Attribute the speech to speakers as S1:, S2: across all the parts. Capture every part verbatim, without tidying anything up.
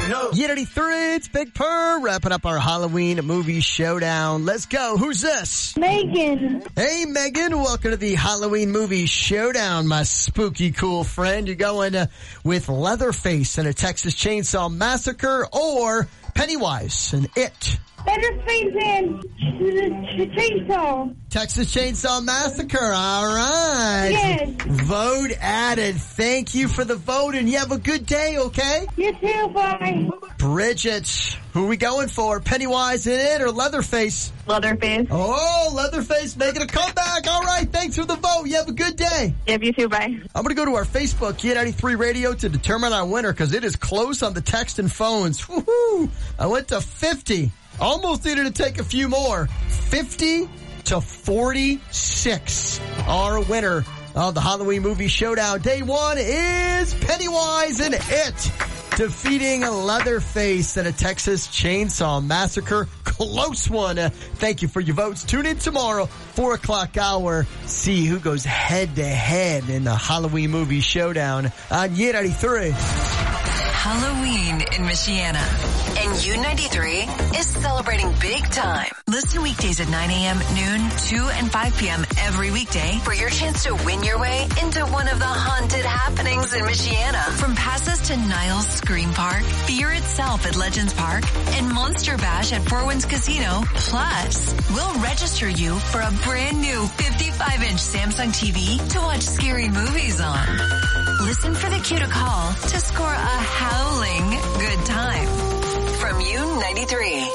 S1: no.
S2: Unity three, it's Big Purr, wrapping up our Halloween movie showdown. Let's go. Who's this?
S3: Megan.
S2: Hey, Megan. Welcome to the Halloween movie showdown, my spooky cool friend. You're going uh, with Leatherface and a Texas Chainsaw Massacre or Pennywise and It.
S3: Leatherface and the chainsaw.
S2: Texas Chainsaw Massacre. All right.
S3: Yes.
S2: Vote added. Thank you for the vote, and you have a good day, okay?
S3: You too, bye.
S2: Bridget, who are we going for? Pennywise in It or Leatherface?
S4: Leatherface.
S2: Oh, Leatherface making a comeback. All right, thanks for the vote. You have a good day.
S4: Yep, you too, bye.
S2: I'm going to go to our Facebook, Key ninety-three Radio, to determine our winner because it is close on the text and phones. Woohoo! I went to fifty. Almost needed to take a few more. fifty to forty-six. Our winner of the Halloween movie showdown day one is Pennywise and It, defeating Leatherface and a Texas Chainsaw Massacre. Close one. Uh, thank you for your votes. Tune in tomorrow, four o'clock hour. See who goes head to head in the Halloween movie showdown on U ninety-three.
S5: Halloween in Michiana. And U ninety-three is celebrating big time. Listen weekdays at nine a.m., noon, two, and five p.m. every weekday for your chance to win your way into one of the haunted happenings in Michiana. From passes to Niles Scream Park, Fear itself at Legends Park, and Monster Bash at Four Winds Casino. Plus, we'll register you for a brand new fifty-five inch Samsung T V to watch scary movies on. Listen for the cue to call to score a howling good time. From U ninety-three.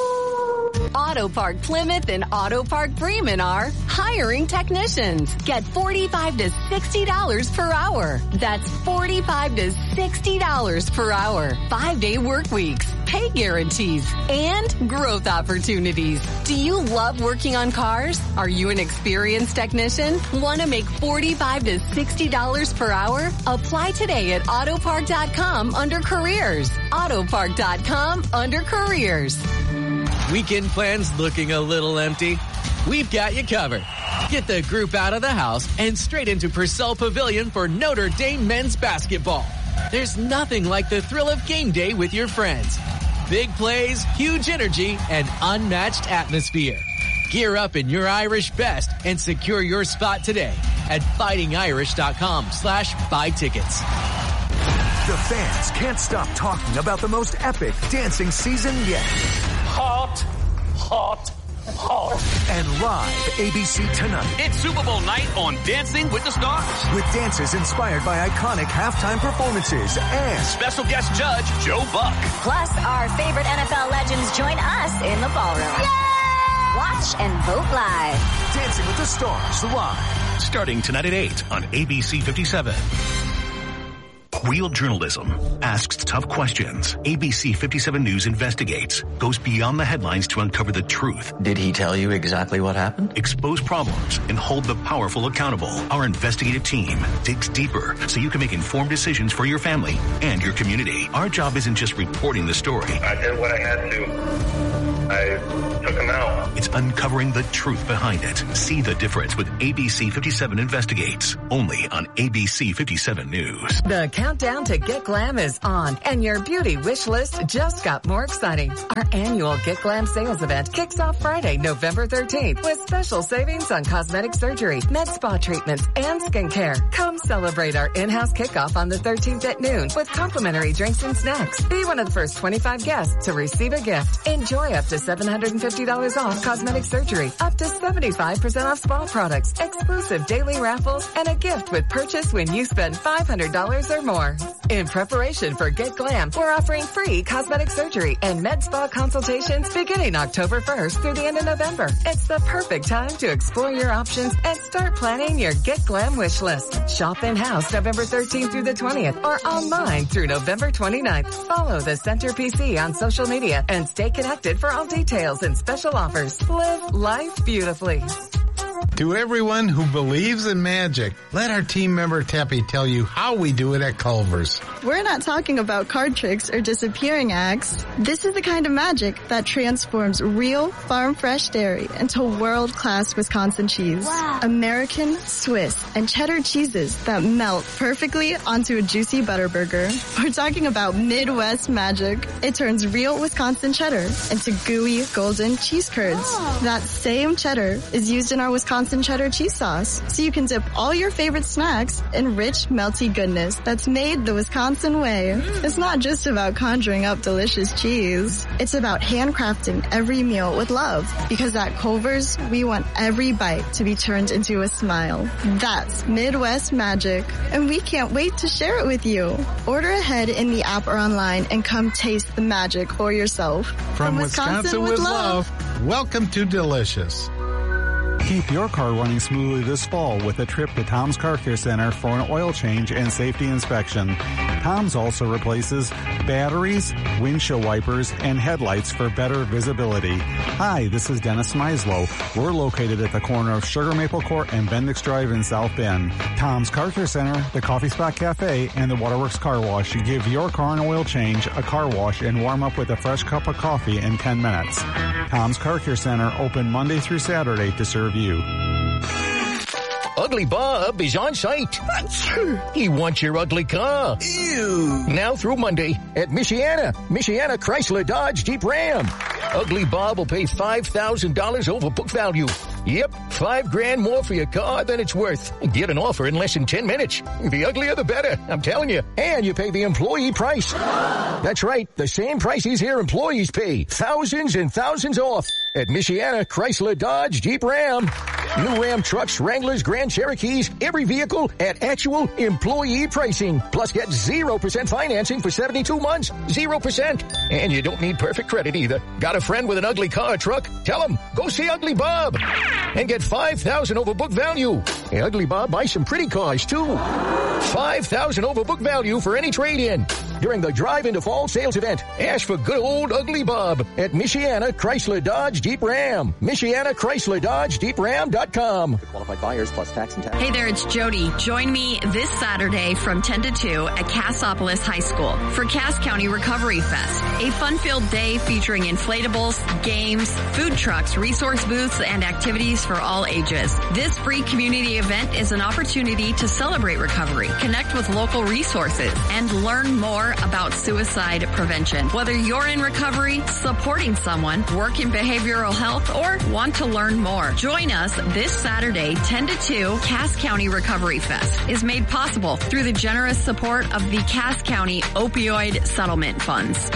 S6: Auto Park Plymouth and Auto Park Bremen are hiring technicians. Get forty-five to sixty dollars per hour. That's forty-five to sixty dollars per hour. Five-day work weeks, pay guarantees, and growth opportunities. Do you love working on cars? Are you an experienced technician? Want to make forty-five to sixty dollars per hour? Apply today at autopark dot com under careers. autopark dot com under careers.
S7: Weekend plans looking a little empty? We've got you covered. Get the group out of the house and straight into Purcell Pavilion for Notre Dame men's basketball. There's nothing like the thrill of game day with your friends. Big plays, huge energy, and unmatched atmosphere. Gear up in your Irish best and secure your spot today at fighting irish dot com slash buy tickets.
S8: The fans can't stop talking about the most epic dancing season yet.
S9: Hot, hot, hot.
S8: And live A B C tonight.
S9: It's Super Bowl night on Dancing with the Stars.
S8: With dances inspired by iconic halftime performances and
S9: special guest judge Joe Buck.
S10: Plus, our favorite N F L legends join us in the ballroom. Yay! Watch and vote live.
S8: Dancing with the Stars live.
S11: Starting tonight at eight on A B C fifty-seven. Real journalism asks tough questions. A B C fifty-seven News investigates, goes beyond the headlines to uncover the truth.
S12: Did he tell you exactly what happened?
S11: Expose problems and hold the powerful accountable. Our investigative team digs deeper so you can make informed decisions for your family and your community. Our job isn't just reporting the story.
S13: I did what I had to. I took him out.
S11: It's uncovering the truth behind it. See the difference with A B C fifty-seven Investigates, only on A B C fifty-seven News.
S14: The countdown to Get Glam is on, and your beauty wish list just got more exciting. Our annual Get Glam sales event kicks off Friday, November thirteenth, with special savings on cosmetic surgery, med spa treatments, and skincare. Come celebrate our in-house kickoff on the thirteenth at noon with complimentary drinks and snacks. Be one of the first twenty-five guests to receive a gift. Enjoy up to seven hundred fifty dollars off cosmetic surgery, up to seventy-five percent off spa products, exclusive daily raffles, and a gift with purchase when you spend five hundred dollars or more. In preparation for Get Glam, we're offering free cosmetic surgery and med spa consultations beginning October first through the end of November. It's the perfect time to explore your options and start planning your Get Glam wish list. Shop in-house November thirteenth through the twentieth or online through November twenty-ninth. Follow the Center P C on social media and stay connected for all details and special offers. Live life beautifully.
S1: To everyone who believes in magic, let our team member Teppy tell you how we do it at Culver's.
S4: We're not talking about card tricks or disappearing acts. This is the kind of magic that transforms real farm fresh dairy into world-class Wisconsin cheese. Wow. American, Swiss, and cheddar cheeses that melt perfectly onto a juicy butter burger. We're talking about Midwest magic. It turns real Wisconsin cheddar into gooey golden cheese curds. Oh. That same cheddar is used in our Wisconsin cheddar cheese sauce, so you can dip all your favorite snacks in rich, melty goodness that's made the Wisconsin way. Mm. It's not just about conjuring up delicious cheese. It's about handcrafting every meal with love, because at Culver's, we want every bite to be turned into a smile. That's Midwest magic, and we can't wait to share it with you. Order ahead in the app or online and come taste the magic for yourself.
S1: From, From Wisconsin, Wisconsin with, with love, love, welcome to Delicious.
S15: Keep your car running smoothly this fall with a trip to Tom's Car Care Center for an oil change and safety inspection. Tom's also replaces batteries, windshield wipers, and headlights for better visibility. Hi, this is Dennis Meislow. We're located at the corner of Sugar Maple Court and Bendix Drive in South Bend. Tom's Car Care Center, the Coffee Spot Cafe, and the Waterworks Car Wash give your car an oil change, a car wash, and warm up with a fresh cup of coffee in ten minutes. Tom's Car Care Center open Monday through Saturday to serve you.
S16: Ugly Bob is on site. He wants your ugly car. Ew. Now through Monday at Michiana. Michiana Chrysler Dodge Jeep Ram. Ugly Bob will pay five thousand dollars over book value. Yep, five grand more for your car than it's worth. Get an offer in less than ten minutes. The uglier the better, I'm telling you. And you pay the employee price. That's right, the same prices here employees pay. Thousands and thousands off at Michiana Chrysler Dodge Jeep Ram. New Ram trucks, Wranglers, Grand Cherokees, every vehicle at actual employee pricing. Plus get zero percent financing for seventy-two months. zero percent. And you don't need perfect credit either. Got a friend with an ugly car or truck? Tell him, go see Ugly Bob. And get five thousand dollars over book value. Hey, Ugly Bob buys some pretty cars too. five thousand dollars over book value for any trade-in. During the Drive into Fall sales event, ask for good old Ugly Bob at Michiana Chrysler Dodge Jeep Ram. Michiana Chrysler Dodge Jeep Ram dot com.
S17: Qualified buyers plus tax and tax.
S18: Hey there, it's Jody. Join me this Saturday from ten to two at Cassopolis High School for Cass County Recovery Fest. A fun-filled day featuring inflatables, games, food trucks, resource booths, and activities for all ages. This free community event is an opportunity to celebrate recovery, connect with local resources, and learn more about suicide prevention. Whether you're in recovery, supporting someone, work in behavioral health, or want to learn more, join us this Saturday, ten to two. Cass County Recovery Fest is made possible through the generous support of the Cass County Opioid Settlement Funds.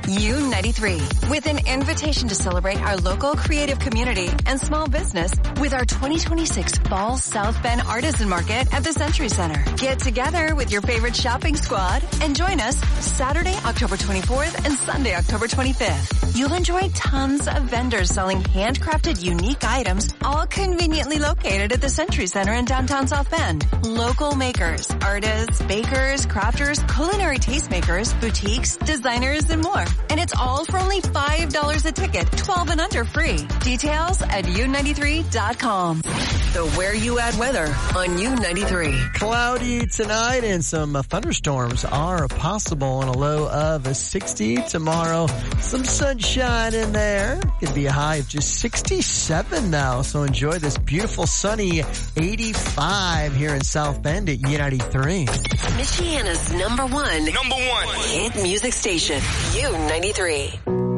S5: U ninety-three, with an invitation to celebrate our local creative community and small business with our twenty twenty-six Fall South Bend Artisan Market at the Century Center. Get together with your favorite shopping squad and join us Saturday, October twenty-fourth and Sunday, October twenty-fifth. You'll enjoy tons of vendors selling handcrafted, unique items, all conveniently located at the Century Center in downtown South Bend. Local makers, artists, bakers, crafters, culinary tastemakers, boutiques, designers, and more. And it's all for only five dollars a ticket, twelve and under free. Details at U ninety-three dot com. The Where You At weather on U ninety-three.
S2: Cloudy tonight and some uh, thunderstorms are possible and a low of a sixty tomorrow. Some sunshine in there. Could be a high of just sixty-seven now. So enjoy this beautiful sunny eighty-five here in South Bend at U ninety-three.
S5: Michiana's number one.
S9: Number one.
S5: Hit music station. U ninety-three.